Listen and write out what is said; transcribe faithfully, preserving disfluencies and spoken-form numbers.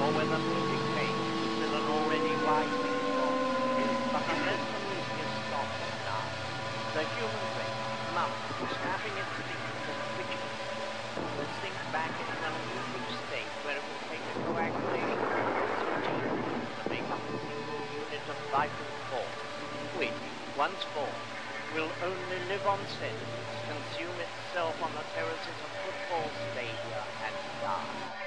or whether music fades with an already rising storm. But unless the music stops now, the human race must, snapping its fingers and twitching its toes, will sink back in an unusual state where it will take a coagulation of its routine to make up a single unit of vital force, which, once formed, will only live on sentence, consume itself on the terraces of football stadia, and die.